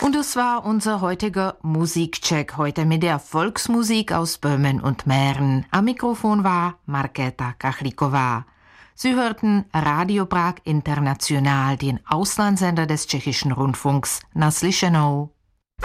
Und das war unser heutiger Musikcheck, heute mit der Volksmusik aus Böhmen und Mähren. Am Mikrofon war Markéta Kachlikova. Sie hörten Radio Prag International, den Auslandssender des tschechischen Rundfunks, na slyšenou.